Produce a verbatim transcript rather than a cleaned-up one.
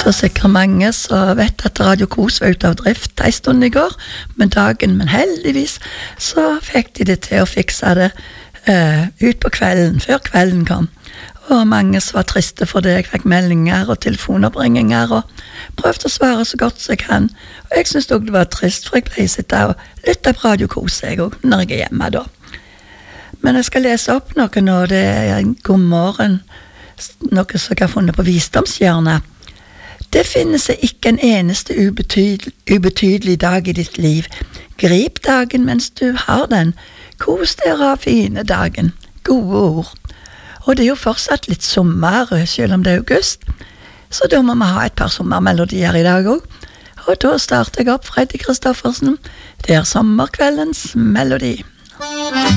Så sikkert mange som vet at Radio Kos var ute av drift en stund i går, med dagen, men heldigvis så fikk de det til å fikse det uh, ut på kvelden, før kvelden kom. Og mange som var triste for det, jeg fikk meldinger og telefonoppringinger, og prøvde å svare så godt som jeg kan. Og jeg synes også det var trist, for jeg pleier å sitte og lytte på Radio Kos, jeg også, når jeg er hjemme da. Men jeg skal lese opp noe nå, det er en god morgen, noe som jeg har funnet på Visdomshjørnet. Det finnes ikke en eneste ubetydelig, ubetydelig dag i ditt liv. Grip dagen mens du har den. Kos dere av fine dagen. Gode ord. Og det er jo fortsatt litt sommer, selv om det er august. Så da må vi ha et par sommermelodier i dag også. Og da starter jeg opp Freddy Kristoffersen. Det er sommerkveldens melodi.